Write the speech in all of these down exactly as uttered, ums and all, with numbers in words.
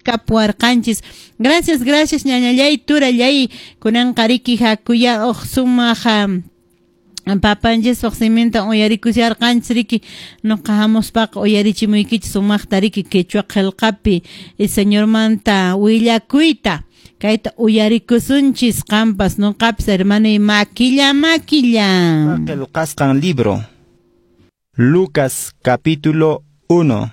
kapuarqanchis. Gracias, gracias, ñañallay, turallay, kunan qariki hakuya oqsumaja. Papanjes oqsimenta oyarikusiarqanchis riki nuqa hamuspaqa oyarichimuykichis sumaqta riki quechua qillqapi señor manta willakuyta kayta uyarikusunchis qampas nuqapis hermano maquilla maquilla qillqasqan libro Lucas capítulo uno.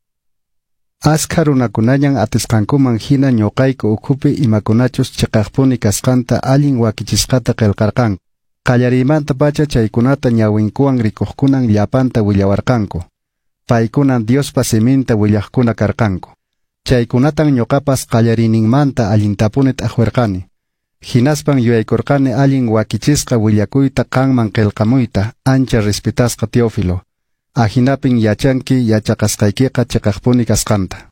Askha runakunañan atisqankuman hina ñuqayku ukhupi imakunachus chiqaqpuni kasqanta allin wakichisqata qillqarqanku. Qallarimanta pacha chaykunata ñawinkuwan rikuqkunan llapanta willawarqanku. Paykunan Diospa siminta willaqkuna karqanku. Chaykunatan ñuqapas qallarininmanta allintapunit ahwerqani. Hinaspan yuyaykurqani allin wakichisqa willakuyta qanman qillqamuyta ancha respetasqa Teófilo. Ahinapin yachanki yachaqasqaykiqa chiqaqpuni kasqanta.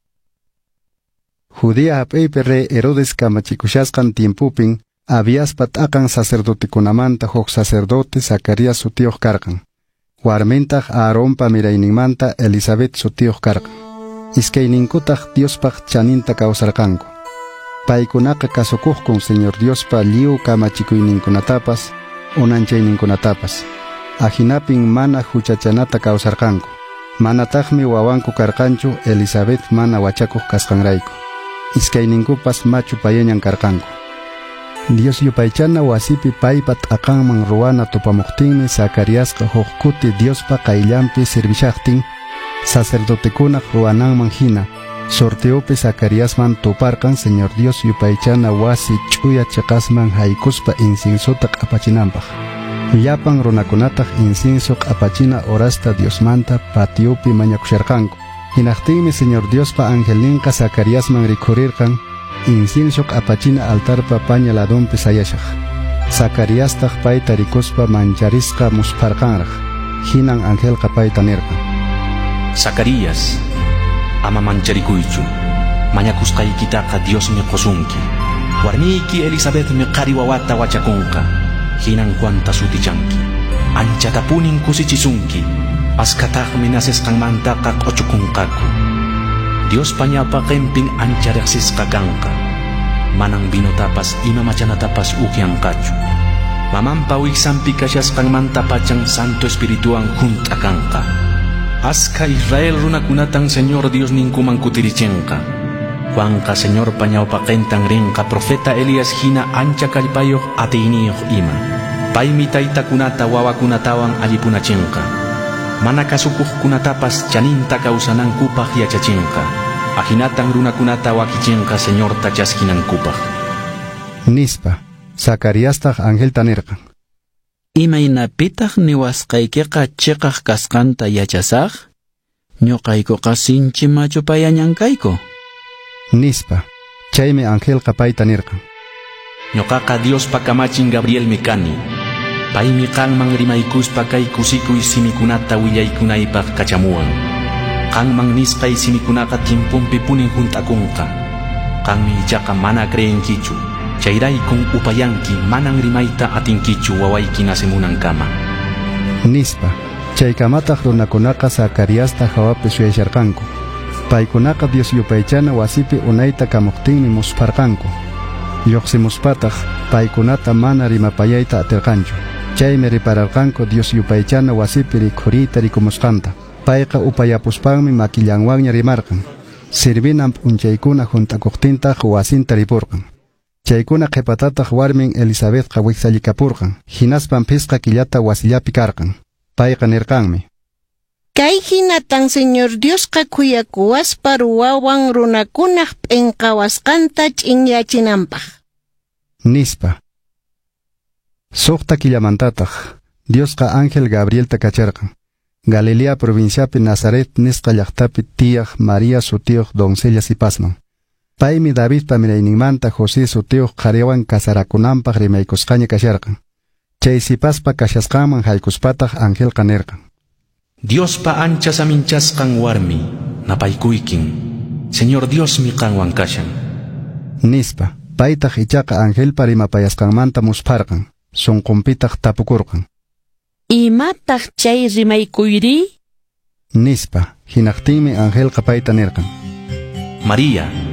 Judía hap'iypi rey Herodes kamachikushasqan tiempupin Abiaspa t'aqan sacerdotekunamanta huk sacerdote Zacarías sutiyuq karqan. Warmintaq Aaronpa mirayninmanta Elizabeth sutiyuq karqan. Iskayninkutaq Diospaq chaninta kawsarqanku. Paykunaqa kasukuqkun Señor Diospa lliw kamachikuyninkunatapas, unanchayninkunatapas. Ahinapin mana huchachanata kawsarqanku. Manataqmi wawanku karqanchu Elizabeth mana wachakuq kasqanrayku. Iskayninkupas machu payañan karqanku. Dios yupaychana wasipi paypat aqanman ruwana tupamuqtinmi Zacaríasqa huk kuti Diospa qayllanpi sirvishaqtin sacerdotekunaq ruwananman hina sorteopi Zacaríasman tuparqan Señor Dios yupaychana wasi ch'uya chiqasman haykuspa insinsuta q'apachinanpaq. Llapan runakunataq insinsu q'apachina orasta Diosmanta patiopi mañakusharqanku. Hinaqtinmi Señor Diospa angelninqa Zacaríasman rikhurirqan insinsu q'apachina altarpa pañaladunpi sayashaq. Zacaríastaq payta rikuspa mancharisqa musparqanraq. Hinan angelqa payta nirqan: Zacarías, ama mancharikuychu. Mañakusqaykitaqa Diosmi qosunki. Warmiyki Elizabethmi qari wawata wachakunqa. Hinan cuanta sutichanki. Anchatapunin kusichisunki. Askataqmi nasisqanmantaqa q'uchukunqaku. Dios pañapa qempin anchareqsisqa kanqa. Manan binotapas ima machanatapas uqianqachu. Mamanpa wiksanpi kashasqanmanta pachan Santo Espirituwan junta kanqa. Aska Israel runakunatan Señor Dios ninkuman kutirichinqa. Juanqa Señor pañawpa qentan rinqa profeta Elías hina ancha kallpayuq atiyniyuq ima. Paymi taytakunata wawakunatawan allipunachinqa. Mana kasukuqkunatapas chaninta kawsanankupaq yachachinqa. Ahinatan runakunata wakichinqa Señor tachaskinankupaq. Nispa, Zacaríastaq angelta nirqan: Imaynapitaq niwasqaykiqa chiqaq kasqanta yachasaq? Ñuqaykuqa sinchi machu payañankayku. Nispa, chaymi angelqa payta nirqan: Ñuqaqa Diospa kamachin Gabrielmi kani. Paymi qanman rimaykuspa kay kusikuy simikunata willaykunaypaq kachamuwan. Qanman nisqay simikunaqa tiempumpi punin juntakunqa. Qanmi ichaqa mana creenkichu. Chayraykun upayanki manan rimayta atinkichu wawayki nasimunankama. Nispa, chaykamataq runakunaqa Zacaríasta hawapi suyasharqanku. Paykunaqa Dios yupaychana wasipi unayta kamuqtinmi musparqanku. Lluqsimuspataq paykunata mana rimapayayta atirqanchu. Chaymi ripararqanku Dios yupaychana wasipi rikhuriyta rikumusqanta. Payqa upayapuspanmi makillanwanña rimarqan. Sirvinan p'unchaykuna juntakuqtintaq wasinta ripurqan. Chaykuna qhipatataq warmin Elizabethqa wiksallikapurqan. Hinaspan pisqa killata wasillapi karqan. Payqa nirqanmi: Kay hinatan Señor Diosqa kuyakuwaspa ruwawan runakunaq p'inqawasqanta ch'inyachinanpaq. Nispa. Suqta killamantataq Diosqa ángel Gabrielta kacharqan. Galilea provinciapi Nazaret nisqa llaqtapi tiyaq María sutiyuq doncella sipasman. Paymi Davidpa mirayninmanta José sutiyuq qhariwan kasarakunanpaq rimaykusqaña kasharqan. Chay sipaspa kashasqanman haykuspataq angelqa nirqan: Diospa ancha saminchasqan warmi napaykuykin. Señor Diosmi qanwan kashan. Nispa, paytaq ichaqa angelpa rimapayasqanmanta musparqan. Sunqunpitaq tapukurqan: Imataq chay rimaykuyri? Nispa, hinaqtinmi angelqa payta nirqan: María,